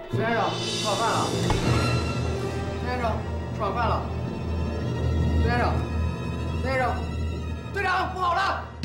孙先生，吃晚饭了。孙先生，吃晚饭了。孙先生，孙先生，队长，不好了！